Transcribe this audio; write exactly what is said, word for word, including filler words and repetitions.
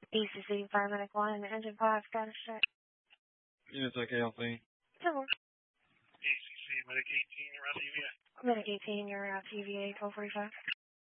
A C C, paramedic one, engine five, status check. Units okay, L C. Hello. A C C, medic eighteen, you're out T V A. Medic eighteen, you're out T V A, twelve forty-five.